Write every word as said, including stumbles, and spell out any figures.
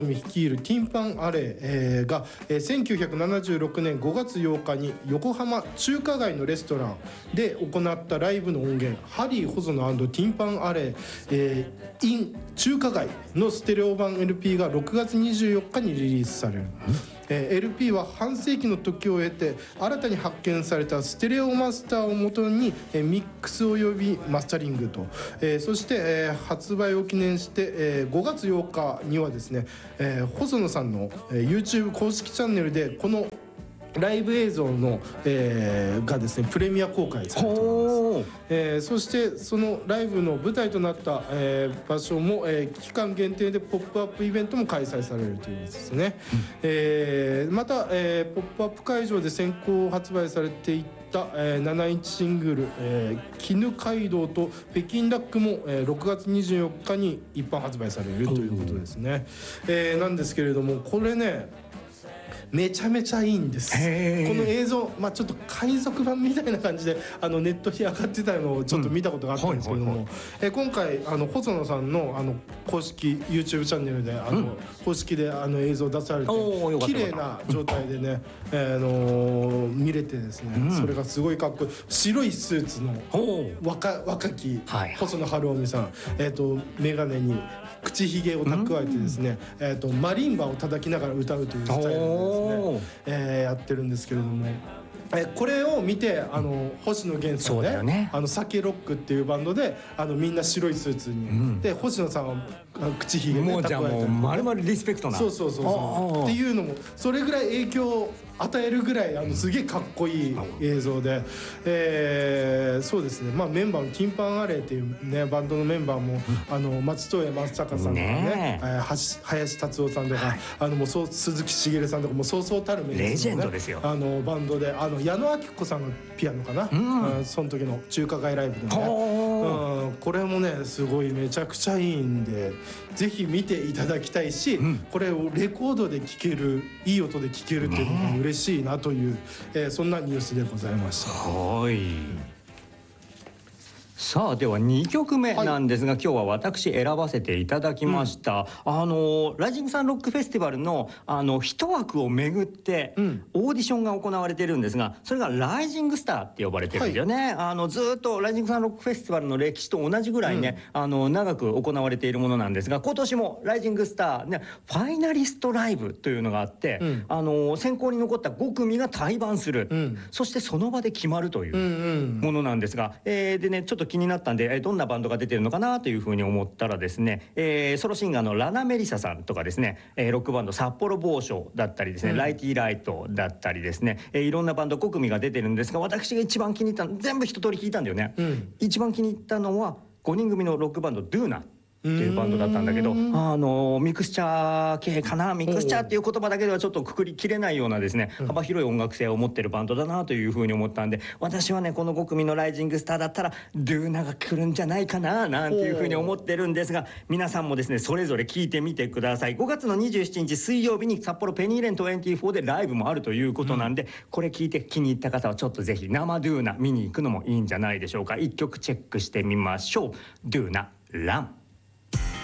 率いるティンパンアレー、えー、が、えー、せんきゅうひゃくななじゅうろくねんごがつようかに横浜中華街のレストランで行ったライブの音源ハリー細野&ティンパンアレー、えー、in 中華街のステレオ版 エルピー がろくがつにじゅうよっかにリリースされる。えー、エルピー は半世紀の時を経て新たに発見されたステレオマスターをもとに、えー、ミックスおよびマスタリングと、えー、そして、えー、発売を記念して、えー、ごがつようかにはですね、えー、細野さんの、えー、YouTube 公式チャンネルでこのライブ映像の、えー、がですねプレミア公開されております、えー、そしてそのライブの舞台となった、えー、場所も、えー、期間限定でポップアップイベントも開催されるということですね、うんえー、また、えー、ポップアップ会場で先行発売されていたえー、ななインチシングルえー、絹街道と北京ダックも、えー、ろくがつにじゅうよっかに一般発売されるということですね、えー、なんですけれどもこれねめちゃめちゃいいんです。この映像、まあ、ちょっと海賊版みたいな感じであのネットに上がってたのをちょっと見たことがあったんですけども、え今回あの細野さんのあの公式 YouTube チャンネルであの、うん、公式であの映像出されて綺麗な状態でね、うんえー、あのー、見れてですね、うん、それがすごいかっこいい白いスーツの 若, 若き細野晴臣さん、えー、と眼鏡に口ひげを蓄えてですね、うんえー、とマリンバを叩きながら歌うというスタイルでですね、えー、やってるんですけれども、えこれを見てあの星野源さん ね, ねあのサケロックっていうバンドであのみんな白いスーツに、うん、で星野さんは口ひげで、ね、 もうじゃあもう丸々リスペクトなそうそうそうそうっていうのもそれぐらい影響を与えるぐらいあのすげえかっこいい映像で、えー、そうですね、まあ、メンバーのティンパンアレーっていう、ね、バンドのメンバーも、うん、あの松任谷正隆さんとかねね、えー、林達夫さんとか、はい、あのもうそう鈴木茂さんとかもそうそうたるメンバー、 ね、レジェンドですよあのバンドであの矢野顕子さんがピアノかな、うんうん、その時の中華街ライブでね、うん、これもねすごいめちゃくちゃいいんでぜひ見ていただきたいし、うん、これをレコードで聴けるいい音で聴けるっていうのが嬉しいなという、ねえー、そんなニュースでございました。 はいさあではにきょくめなんですが、はい、今日は私選ばせていただきました、うん、あのライジングサンロックフェスティバルのあの一枠をめぐってオーディションが行われているんですがそれがライジングスターって呼ばれてるんですよね、はい、あのずっとライジングサンロックフェスティバルの歴史と同じぐらいね、うん、あの長く行われているものなんですが今年もライジングスター、ね、ファイナリストライブというのがあって、うん、あの選考に残ったごくみが対バンする、うん、そしてその場で決まるというものなんですが、うんうんえー、でねちょっと気になったんで、えー、どんなバンドが出てるのかなというふうに思ったらですね、えー、ソロシンガーのラナメリサさんとかですね、えー、ロックバンド札幌某所だったりですね、うん、ライティーライトだったりですね、えー、いろんなバンドごくみが出てるんですが私が一番気に入ったの全部一通り聞いたんだよね、うん、一番気に入ったのはごにん組のロックバンドドゥーナっていうバンドだったんだけどあのミクスチャー系かなミクスチャーっていう言葉だけではちょっとくくりきれないようなですね、うん、幅広い音楽性を持ってるバンドだなというふうに思ったんで私はねこのご組のライジングスターだったらドゥーナが来るんじゃないかななんていうふうに思ってるんですが皆さんもですねそれぞれ聞いてみてください。ごがつのにじゅうしちにち水曜日に札幌ペニーレンにじゅうよんでライブもあるということなんで、うん、これ聞いて気に入った方はちょっとぜひ生ドゥーナ見に行くのもいいんじゃないでしょうか。一曲チェックしてみましょう。ドゥーナラン